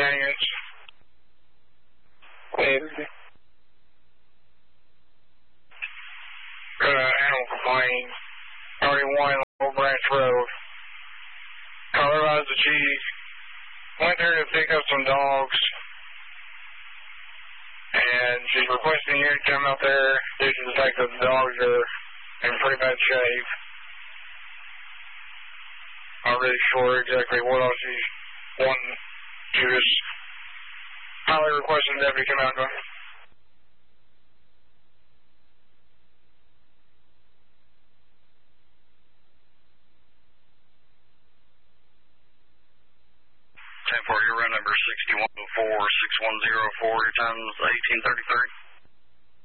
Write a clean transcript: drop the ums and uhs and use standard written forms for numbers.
shenanigans. Later. Got an animal complaint. 31 Old Branch Road. Colorized the chief. Went there to pick up some dogs. And she's requesting you to come out there due to the fact that the dogs are in pretty bad shape. Not really sure exactly what else she's wanting. She was highly requesting the deputy come out there. 10-4, your run number 6104-6104, your time's 1833.